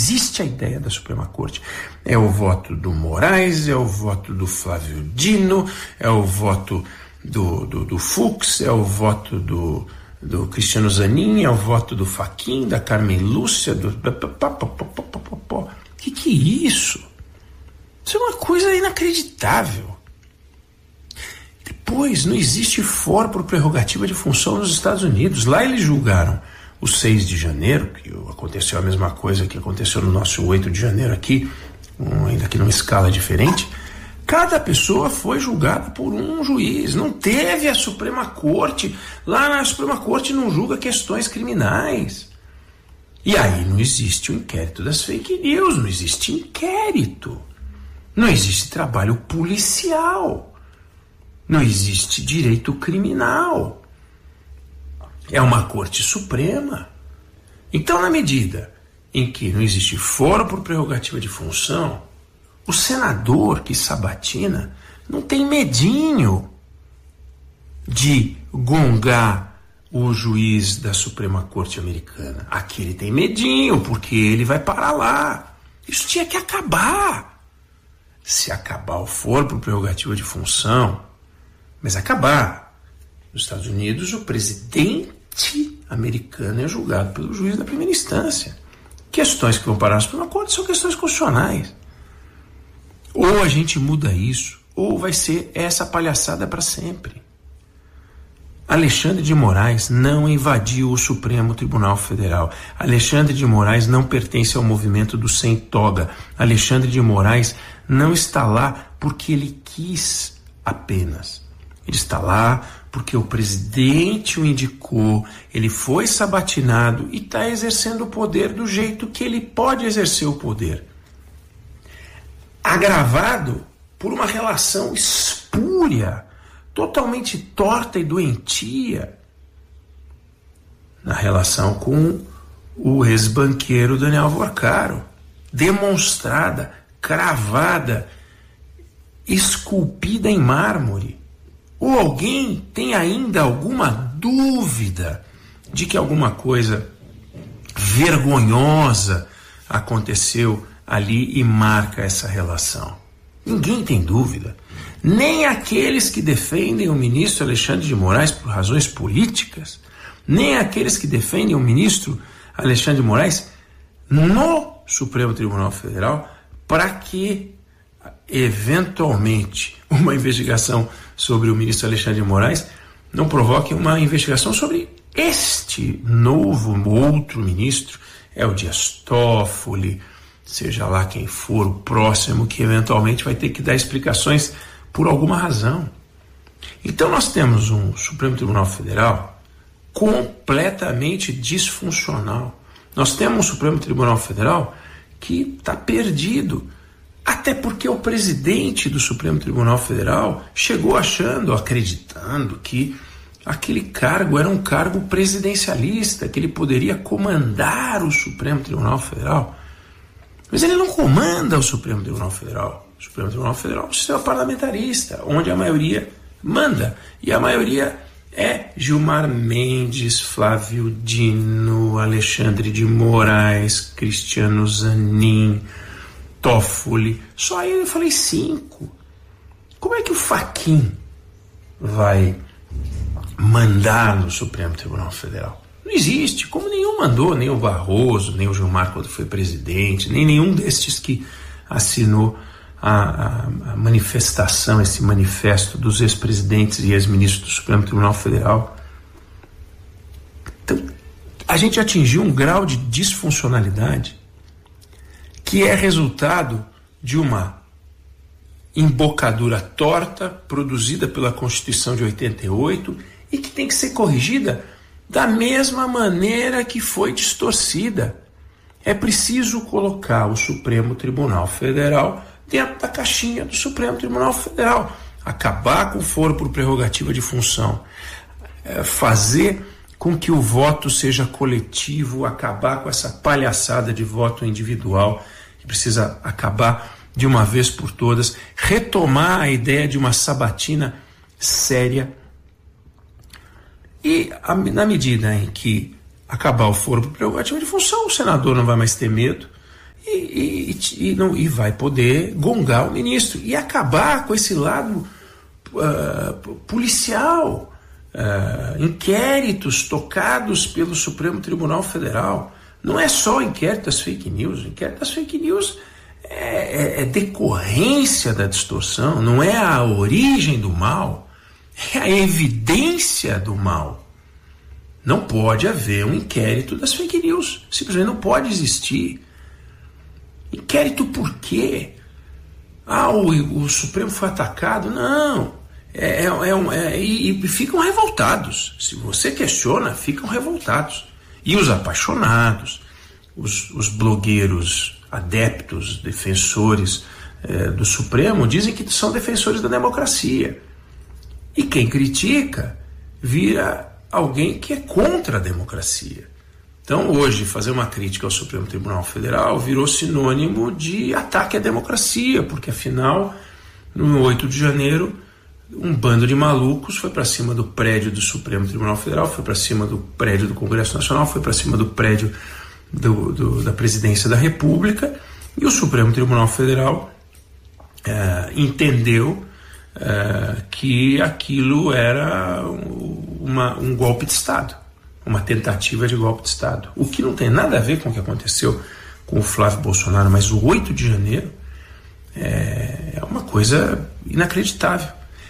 existe a ideia da Suprema Corte. É o voto do Moraes, é o voto do Flávio Dino, é o voto do Fux, é o voto do Cristiano Zanin, é o voto do Fachin, da Carmen Lúcia, Que é isso? Isso é uma coisa inacreditável. Depois, não existe foro por prerrogativa de função nos Estados Unidos. Lá eles julgaram o 6 de janeiro, que aconteceu a mesma coisa que aconteceu no nosso 8 de janeiro aqui, ainda que numa escala diferente. Cada pessoa foi julgada por um juiz. Não teve a Suprema Corte. Lá na Suprema Corte não julga questões criminais. E aí não existe o inquérito das fake news, não existe inquérito. Não existe trabalho policial. Não existe direito criminal. É uma Corte Suprema. Então, na medida em que não existe foro por prerrogativa de função, o senador que sabatina não tem medinho de gongar o juiz da Suprema Corte americana. Aqui ele tem medinho, porque ele vai parar lá. Isso tinha que acabar. Se acabar o foro por prerrogativa de função, mas acabar. Nos Estados Unidos, o presidente americano é julgado pelo juiz da primeira instância. Questões que vão parar na Suprema Corte são questões constitucionais. Ou a gente muda isso, ou vai ser essa palhaçada para sempre. Alexandre de Moraes não invadiu o Supremo Tribunal Federal. Alexandre de Moraes não pertence ao movimento do sem toga. Alexandre de Moraes não está lá porque ele quis apenas. Ele está lá porque o presidente o indicou, ele foi sabatinado e está exercendo o poder do jeito que ele pode exercer o poder. Agravado por uma relação espúria, totalmente torta e doentia na relação com o ex-banqueiro Daniel Vorcaro, demonstrada, cravada, esculpida em mármore. Ou alguém tem ainda alguma dúvida de que alguma coisa vergonhosa aconteceu ali e marca essa relação? Ninguém tem dúvida. Nem aqueles que defendem o ministro Alexandre de Moraes por razões políticas, nem aqueles que defendem o ministro Alexandre de Moraes no Supremo Tribunal Federal para que, eventualmente, uma investigação sobre o ministro Alexandre de Moraes não provoque uma investigação sobre este novo, outro ministro, é o Dias Toffoli, seja lá quem for o próximo que eventualmente vai ter que dar explicações por alguma razão. Então nós temos um Supremo Tribunal Federal completamente disfuncional. Nós temos um Supremo Tribunal Federal que está perdido, até porque o presidente do Supremo Tribunal Federal chegou acreditando que aquele cargo era um cargo presidencialista, que ele poderia comandar o Supremo Tribunal Federal. Mas ele não comanda o Supremo Tribunal Federal. O Supremo Tribunal Federal é um sistema parlamentarista, onde a maioria manda. E a maioria é Gilmar Mendes, Flávio Dino, Alexandre de Moraes, Cristiano Zanin, Toffoli. Só aí eu falei 5. Como é que o Fachin vai mandar no Supremo Tribunal Federal? Não existe, como nenhum mandou, nem o Barroso, nem o Gilmar quando foi presidente, nem nenhum destes que assinou a manifestação, esse manifesto dos ex-presidentes e ex-ministros do Supremo Tribunal Federal. Então, a gente atingiu um grau de disfuncionalidade que é resultado de uma embocadura torta produzida pela Constituição de 88 e que tem que ser corrigida da mesma maneira que foi distorcida. É preciso colocar o Supremo Tribunal Federal dentro da caixinha do Supremo Tribunal Federal, acabar com o foro por prerrogativa de função, fazer com que o voto seja coletivo, acabar com essa palhaçada de voto individual, que precisa acabar de uma vez por todas, retomar a ideia de uma sabatina séria. E na medida em que acabar o foro por prerrogativa de função, o senador não vai mais ter medo e vai poder gongar o ministro e acabar com esse lado policial, inquéritos tocados pelo Supremo Tribunal Federal. Não é só o inquérito das fake news. O inquérito das fake news é decorrência da distorção, não é a origem do mal, é a evidência do mal. Não pode haver um inquérito das fake news, simplesmente não pode existir. Inquérito por quê? O Supremo foi atacado? Não. E ficam revoltados. Se você questiona, ficam revoltados. E os apaixonados, os blogueiros adeptos, defensores do Supremo, dizem que são defensores da democracia. E quem critica vira alguém que é contra a democracia. Então, hoje, fazer uma crítica ao Supremo Tribunal Federal virou sinônimo de ataque à democracia, porque, afinal, no 8 de janeiro, um bando de malucos foi para cima do prédio do Supremo Tribunal Federal, foi para cima do prédio do Congresso Nacional, foi para cima do prédio da Presidência da República, e o Supremo Tribunal Federal entendeu que aquilo era um golpe de Estado, uma tentativa de golpe de Estado, o que não tem nada a ver com o que aconteceu com o Flávio Bolsonaro, mas o 8 de janeiro é uma coisa inacreditável.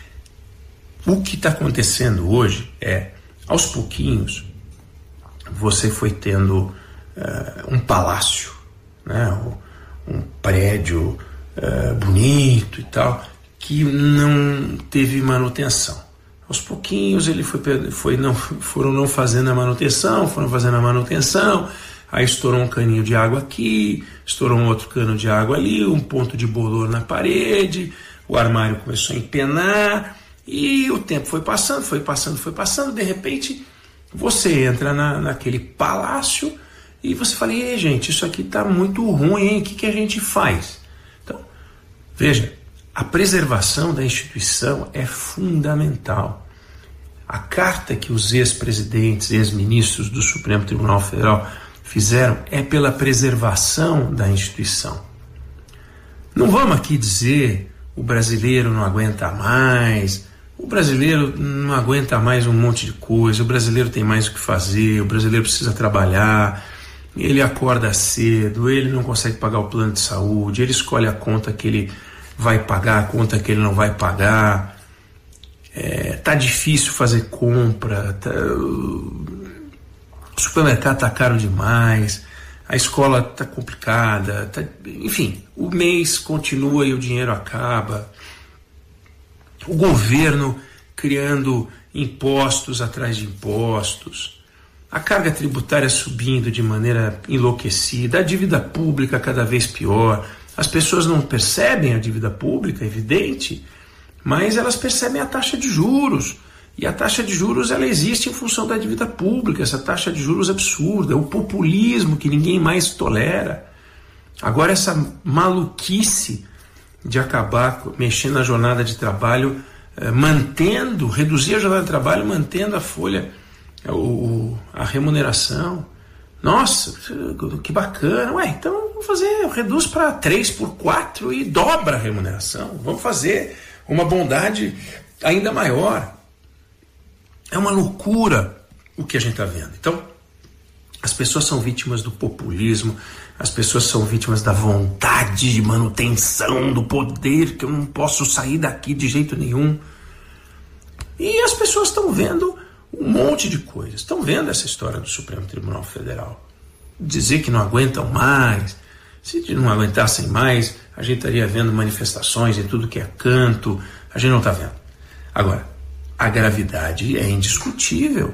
O que está acontecendo hoje aos pouquinhos, você foi tendo um palácio, né, um prédio bonito e tal, que não teve manutenção. Aos pouquinhos ele foram não fazendo a manutenção, aí estourou um caninho de água aqui, estourou um outro cano de água ali, um ponto de bolor na parede, o armário começou a empenar, e o tempo foi passando, de repente você entra naquele palácio e você fala, ei, gente, isso aqui está muito ruim, hein? O que a gente faz? Então, veja, a preservação da instituição é fundamental. A carta que os ex-presidentes, ex-ministros do Supremo Tribunal Federal fizeram é pela preservação da instituição. Não vamos aqui dizer o brasileiro não aguenta mais, o brasileiro não aguenta mais um monte de coisa, o brasileiro tem mais o que fazer, o brasileiro precisa trabalhar, ele acorda cedo, ele não consegue pagar o plano de saúde, ele escolhe a conta que ele vai pagar, a conta que ele não vai pagar, tá difícil fazer compra, o supermercado tá caro demais, a escola tá complicada, enfim, o mês continua e o dinheiro acaba, o governo criando impostos atrás de impostos, a carga tributária subindo de maneira enlouquecida, a dívida pública cada vez pior. As pessoas não percebem a dívida pública, é evidente, mas elas percebem a taxa de juros. E a taxa de juros ela existe em função da dívida pública, essa taxa de juros absurda, o populismo que ninguém mais tolera. Agora essa maluquice de acabar mexendo na jornada de trabalho, reduzir a jornada de trabalho, mantendo a folha, a remuneração. Nossa, que bacana. Então vamos fazer, reduz para 3 por 4 e dobra a remuneração. Vamos fazer uma bondade ainda maior. É uma loucura o que a gente está vendo. Então, as pessoas são vítimas do populismo, as pessoas são vítimas da vontade de manutenção do poder, que eu não posso sair daqui de jeito nenhum. E as pessoas estão vendo um monte de coisas. Estão vendo essa história do Supremo Tribunal Federal. Dizer que não aguentam mais. Se não aguentassem mais, a gente estaria vendo manifestações em tudo que é canto. A gente não está vendo. Agora, a gravidade é indiscutível.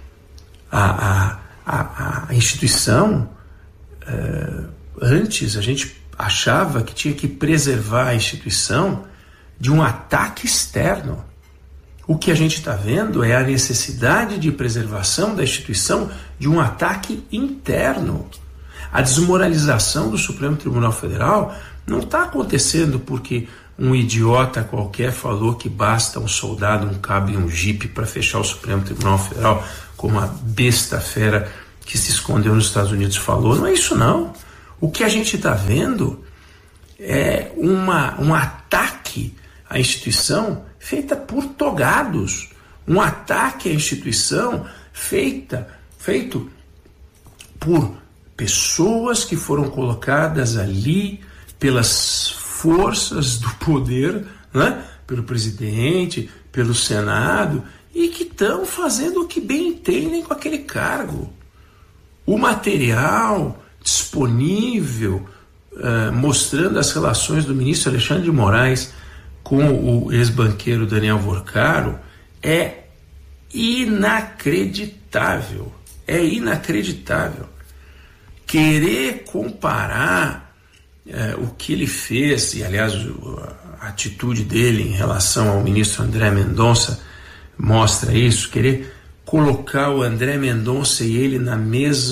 A instituição, antes a gente achava que tinha que preservar a instituição de um ataque externo. O que a gente está vendo é a necessidade de preservação da instituição de um ataque interno. A desmoralização do Supremo Tribunal Federal não está acontecendo porque um idiota qualquer falou que basta um soldado, um cabo e um jipe para fechar o Supremo Tribunal Federal, como a besta fera que se escondeu nos Estados Unidos falou. Não é isso não. O que a gente está vendo é um ataque à instituição feita por togados, um ataque à instituição feito por pessoas que foram colocadas ali pelas forças do poder, né? Pelo presidente, pelo Senado, e que estão fazendo o que bem entendem com aquele cargo. O material disponível mostrando as relações do ministro Alexandre de Moraes com o ex-banqueiro Daniel Vorcaro é inacreditável. É inacreditável. Querer comparar o que ele fez, e aliás a atitude dele em relação ao ministro André Mendonça mostra isso, querer colocar o André Mendonça e ele no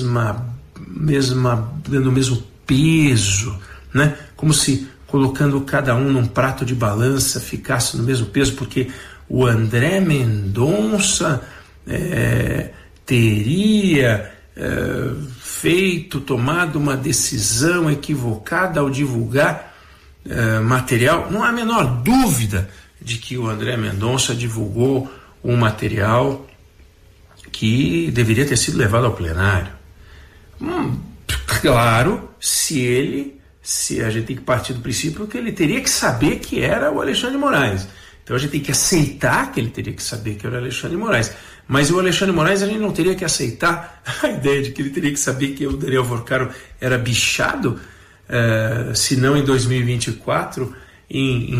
mesmo peso, né? Como se colocando cada um num prato de balança ficasse no mesmo peso, porque o André Mendonça teria tomado uma decisão equivocada ao divulgar material. Não há a menor dúvida de que o André Mendonça divulgou um material que deveria ter sido levado ao plenário. Claro, se a gente tem que partir do princípio que ele teria que saber que era o Alexandre de Moraes. Então a gente tem que aceitar que ele teria que saber que era o Alexandre de Moraes. Mas o Alexandre de Moraes, a gente não teria que aceitar a ideia de que ele teria que saber que o Daniel Vorcaro era bichado, se não em 2024, em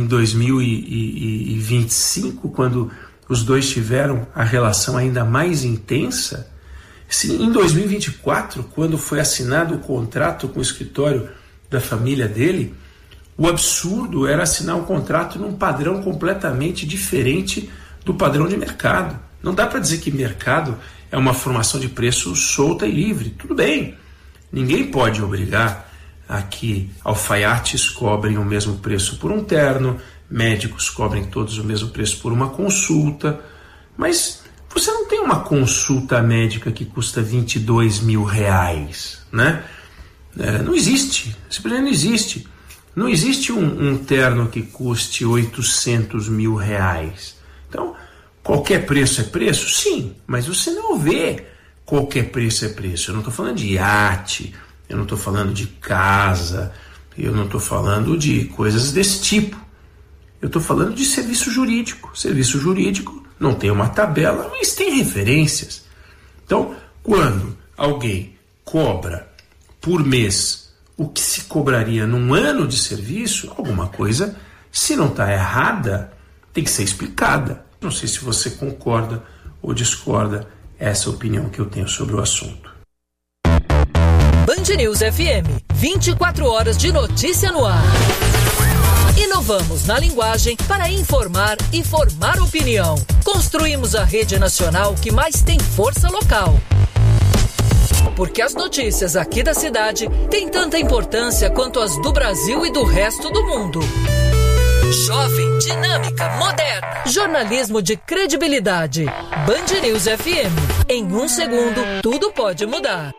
2025, quando os dois tiveram a relação ainda mais intensa. Se em 2024, quando foi assinado o contrato com o escritório da família dele, o absurdo era assinar um contrato num padrão completamente diferente do padrão de mercado. Não dá para dizer que mercado é uma formação de preço solta e livre. Tudo bem, ninguém pode obrigar a que alfaiates cobrem o mesmo preço por um terno, médicos cobrem todos o mesmo preço por uma consulta, mas você não tem uma consulta médica que custa R$22 mil, né? Não existe, simplesmente não existe. Não existe um terno que custe R$800 mil. Então, qualquer preço é preço? Sim, mas você não vê qualquer preço é preço. Eu não estou falando de iate, eu não estou falando de casa, eu não estou falando de coisas desse tipo. Eu estou falando de serviço jurídico. Serviço jurídico não tem uma tabela, mas tem referências. Então, quando alguém cobra por mês o que se cobraria num ano de serviço, alguma coisa, se não está errada, tem que ser explicada. Não sei se você concorda ou discorda essa opinião que eu tenho sobre o assunto. Band News FM, 24 horas de notícia no ar. Inovamos na linguagem para informar e formar opinião. Construímos a rede nacional que mais tem força local. Porque as notícias aqui da cidade têm tanta importância quanto as do Brasil e do resto do mundo. Jovem, dinâmica, moderna. Jornalismo de credibilidade. Band News FM. Em 1 segundo, tudo pode mudar.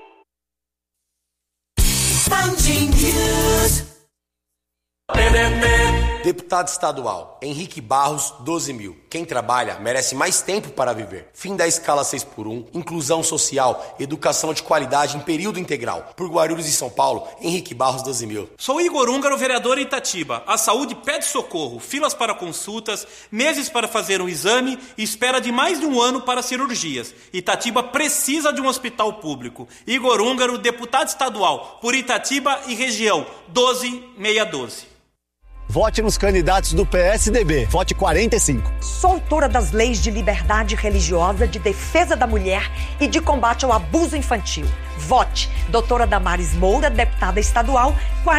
Band News. Deputado estadual, Henrique Barros, 12 mil. Quem trabalha merece mais tempo para viver. Fim da escala 6x1, inclusão social, educação de qualidade em período integral. Por Guarulhos e São Paulo, Henrique Barros, 12 mil. Sou Igor Húngaro, vereador em Itatiba. A saúde pede socorro, filas para consultas, meses para fazer um exame e espera de mais de um ano para cirurgias. Itatiba precisa de um hospital público. Igor Húngaro, deputado estadual, por Itatiba e região, 12612. Vote nos candidatos do PSDB. Vote 45. Sou autora das leis de liberdade religiosa, de defesa da mulher e de combate ao abuso infantil. Vote doutora Damares Moura, deputada estadual,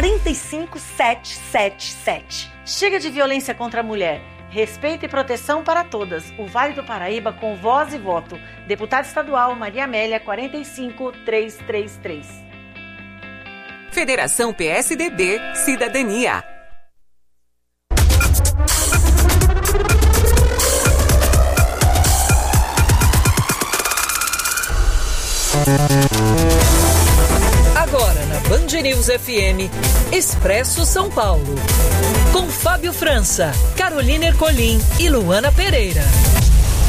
45777. Chega de violência contra a mulher. Respeito e proteção para todas. O Vale do Paraíba com voz e voto. Deputada estadual Maria Amélia, 45333. Federação PSDB Cidadania. Agora na Band News FM, Expresso São Paulo. Com Fábio França, Carolina Ercolim e Luana Pereira.